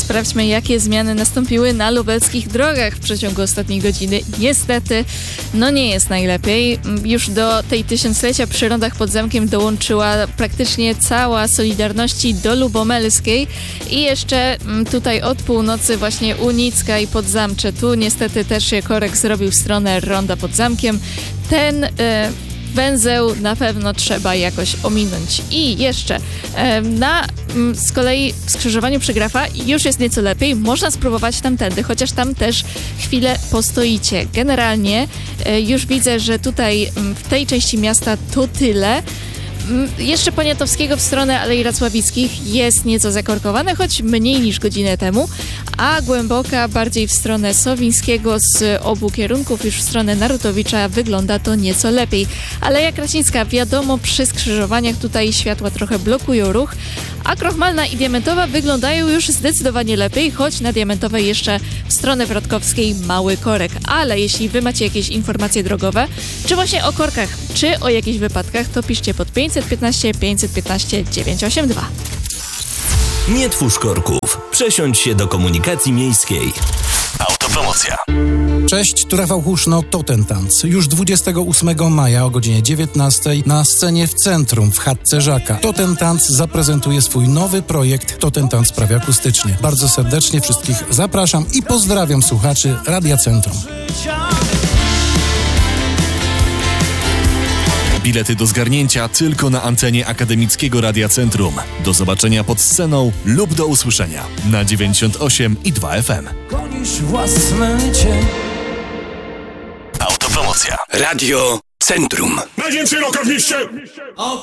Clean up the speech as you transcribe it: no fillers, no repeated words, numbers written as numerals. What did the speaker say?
sprawdźmy, jakie zmiany nastąpiły na lubelskich drogach w przeciągu ostatniej godziny. Niestety, nie jest najlepiej. Już do tej tysiąclecia przy rondach pod zamkiem dołączyła praktycznie cała Solidarności do Lubomelskiej i jeszcze tutaj od północy właśnie Unicka i Podzamcze. Tu niestety też się korek zrobił w stronę ronda pod zamkiem. Ten węzeł na pewno trzeba jakoś ominąć. I jeszcze z kolei w skrzyżowaniu przy Grafa już jest nieco lepiej. Można spróbować tamtędy, chociaż tam też chwilę postoicie. Generalnie już widzę, że tutaj w tej części miasta to tyle. Jeszcze Poniatowskiego w stronę Alei Racławickich jest nieco zakorkowane, choć mniej niż godzinę temu, a Głęboka bardziej w stronę Sowińskiego z obu kierunków, już w stronę Narutowicza wygląda to nieco lepiej. Aleja Kraśnicka, wiadomo, przy skrzyżowaniach tutaj światła trochę blokują ruch, a Krochmalna i Diamentowa wyglądają już zdecydowanie lepiej, choć na Diamentowej jeszcze w stronę Wrotkowskiej mały korek. Ale jeśli wy macie jakieś informacje drogowe, czy właśnie o korkach, czy o jakichś wypadkach, to piszcie pod 515 515 982. Nie twórz korków. Przesiądź się do komunikacji miejskiej. Autopromocja. Cześć, tu Rafał Huszno, Toten Tanz. Już 28 maja o godzinie 19 na scenie w centrum w chatce Żaka. Toten Tanz zaprezentuje swój nowy projekt Toten Tanz prawie akustycznie. Bardzo serdecznie wszystkich zapraszam i pozdrawiam słuchaczy Radia Centrum. Bilety do zgarnięcia tylko na antenie Akademickiego Radia Centrum. Do zobaczenia pod sceną lub do usłyszenia na 98,2 FM. Gonisz własny cień. Autopromocja. Radio Centrum. Najwięcej loka w mieście!